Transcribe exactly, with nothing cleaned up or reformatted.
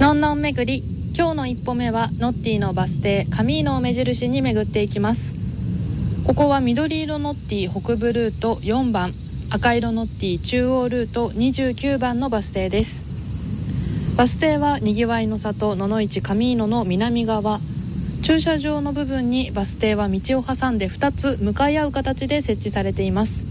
のんのん巡り、今日の一歩目はノッティのバス停カミーノを目印に巡っていきます。ここは緑色ノッティ北部ルートよんばん、赤色ノッティ中央ルートにじゅうきゅうばんのバス停です。バス停はにぎわいの里野々市カミーノの南側、駐車場の部分にバス停は道を挟んでふたつ向かい合う形で設置されています。